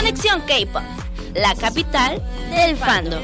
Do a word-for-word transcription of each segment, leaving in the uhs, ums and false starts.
Conexión K-Pop, la capital del fandom.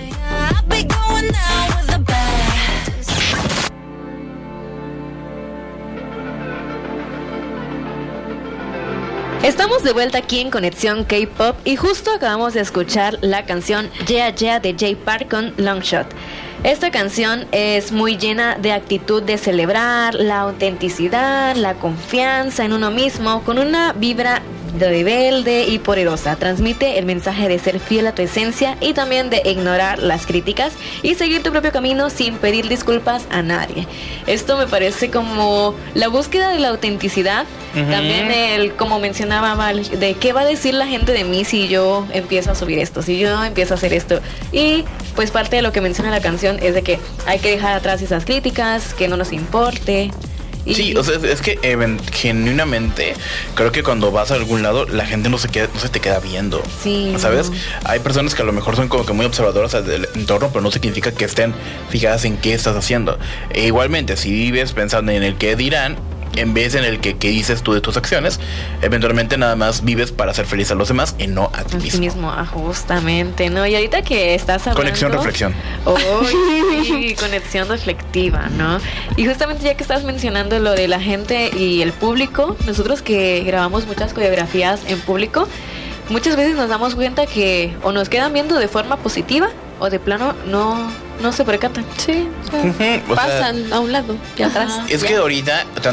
Estamos de vuelta aquí en Conexión K-Pop y justo acabamos de escuchar la canción Yeah Yeah de Jay Park con Longshot. Esta canción es muy llena de actitud de celebrar la autenticidad, la confianza en uno mismo, con una vibra rebelde y poderosa. Transmite el mensaje de ser fiel a tu esencia y también de ignorar las críticas y seguir tu propio camino sin pedir disculpas a nadie. Esto me parece como la búsqueda de la autenticidad. Uh-huh. También el, como mencionaba Val, de qué va a decir la gente de mí si yo empiezo a subir esto, si yo empiezo a hacer esto. Y pues parte de lo que menciona la canción es de que hay que dejar atrás esas críticas, que no nos importe. Y sí, o sea, es que eh, genuinamente creo que cuando vas a algún lado la gente no se queda, no se te queda viendo. Sí. ¿Sabes? No. Hay personas que a lo mejor son como que muy observadoras del entorno, pero no significa que estén fijadas en qué estás haciendo. E igualmente, si vives pensando en el qué dirán, en vez en el que, que dices tú de tus acciones, eventualmente nada más vives para hacer feliz a los demás y no a ti mismo. A ti mismo, ah, justamente, ¿no? Y ahorita que estás hablando... Conexión, reflexión. Oh, sí, conexión reflectiva, ¿no? Y justamente ya que estás mencionando lo de la gente y el público, nosotros que grabamos muchas coreografías en público, muchas veces nos damos cuenta que o nos quedan viendo de forma positiva o de plano no, no se percatan. Sí, o sea, uh-huh, pasan sea, a un lado y atrás. Es ya. que ahorita